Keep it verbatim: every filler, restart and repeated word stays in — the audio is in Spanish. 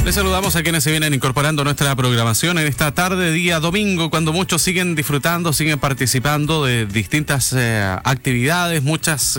Les saludamos a quienes se vienen incorporando a nuestra programación en esta tarde, día domingo, cuando muchos siguen disfrutando, siguen participando de distintas eh, actividades, muchas